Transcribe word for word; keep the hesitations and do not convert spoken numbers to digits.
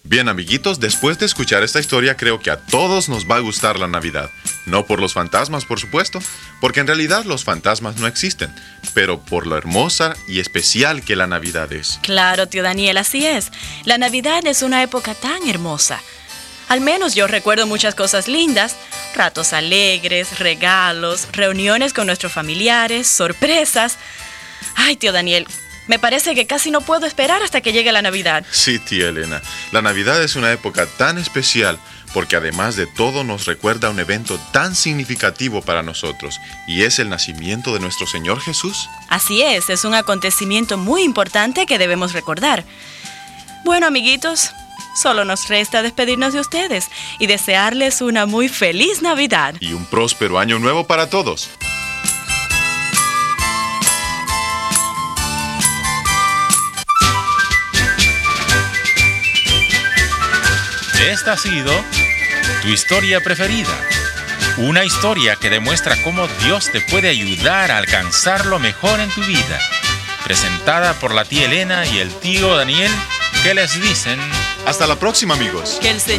Bien, amiguitos, después de escuchar esta historia creo que a todos nos va a gustar la Navidad. No por los fantasmas, por supuesto, porque en realidad los fantasmas no existen, pero por lo hermosa y especial que la Navidad es. Claro, tío Daniel, así es. La Navidad es una época tan hermosa. Al menos yo recuerdo muchas cosas lindas, ratos alegres, regalos, reuniones con nuestros familiares, sorpresas. Ay, tío Daniel, me parece que casi no puedo esperar hasta que llegue la Navidad. Sí, tía Elena, la Navidad es una época tan especial porque además de todo nos recuerda un evento tan significativo para nosotros, y es el nacimiento de nuestro Señor Jesús. Así es, es un acontecimiento muy importante que debemos recordar. Bueno, amiguitos, solo nos resta despedirnos de ustedes y desearles una muy feliz Navidad. Y un próspero año nuevo para todos. Esta ha sido tu historia preferida. Una historia que demuestra cómo Dios te puede ayudar a alcanzar lo mejor en tu vida. Presentada por la tía Elena y el tío Daniel, que les dicen... Hasta la próxima, amigos. Que el Señor